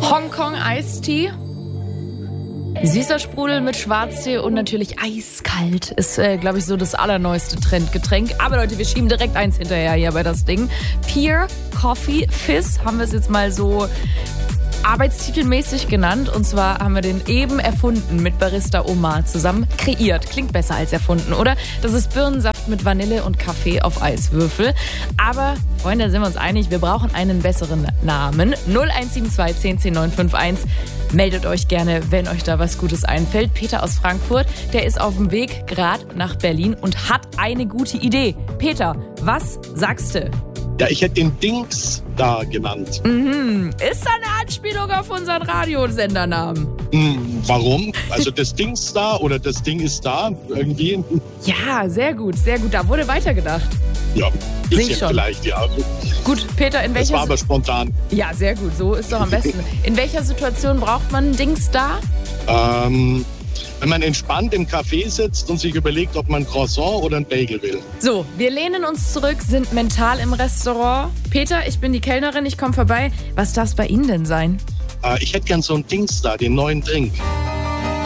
Hongkong Eistee. Süßer Sprudel mit Schwarztee und natürlich eiskalt ist, glaube ich, so das allerneueste Trendgetränk. Aber Leute, wir schieben direkt eins hinterher hier bei das Ding. Pure Coffee Fizz haben wir es jetzt mal so arbeitstitelmäßig genannt. Und zwar haben wir den eben erfunden mit Barista Omar zusammen kreiert. Klingt besser als erfunden, oder? Das ist Birnensaft mit Vanille und Kaffee auf Eiswürfel. Aber, Freunde, da sind wir uns einig, wir brauchen einen besseren Namen. 0172 10 10 951. Meldet euch gerne, wenn euch da was Gutes einfällt. Peter aus Frankfurt, der ist auf dem Weg gerade nach Berlin und hat eine gute Idee. Peter, was sagst du? Ja, ich hätte den Dings da genannt. Ist da eine Anspielung auf unseren Radiosendernamen? Warum? Also das Dings da oder das Ding ist da irgendwie? Ja, sehr gut, sehr gut. Da wurde weitergedacht. Ja, bisschen vielleicht, ja. Gut, Peter, in welcher... Das war aber spontan. Ja, sehr gut, so ist doch am besten. In welcher Situation braucht man ein Dings da? Wenn man entspannt im Café sitzt und sich überlegt, ob man ein Croissant oder ein Bagel will. So, wir lehnen uns zurück, sind mental im Restaurant. Peter, ich bin die Kellnerin, ich komme vorbei. Was darf es bei Ihnen denn sein? Ich hätte gern so ein Dings da, den neuen Drink.